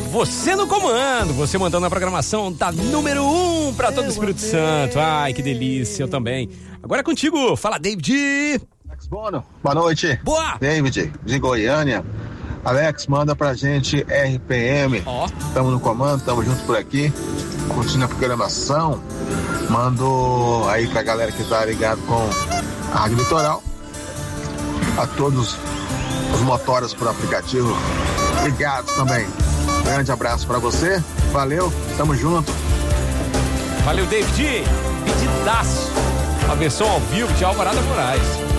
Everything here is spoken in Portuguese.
Você no comando, você mandando a programação da número 1 pra todo o Espírito Santo. Ai, que delícia, eu também. Agora é contigo, fala, David. Alex Bono, boa noite. Boa. David, de Goiânia. Alex, manda pra gente RPM. Tamo no comando, tamo junto por aqui, curtindo a programação. Mando aí pra galera que tá ligado com a Rádio Litoral. A todos os motoras por aplicativo ligados também. Grande abraço pra você, valeu, tamo junto. Valeu, David. Pedidaço. A versão ao vivo de Alvarado Moraes.